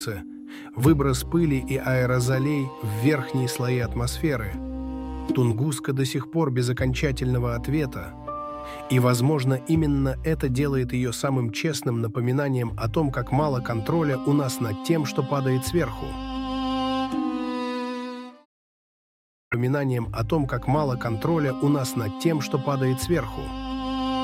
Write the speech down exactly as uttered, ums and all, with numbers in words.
выброс пыли и аэрозолей в верхние слои атмосферы. Тунгуска до сих пор без окончательного ответа, и, возможно, именно это делает ее самым честным напоминанием о том, как мало контроля у нас над тем, что падает сверху. Напоминанием о том, как мало контроля у нас над тем, что падает сверху.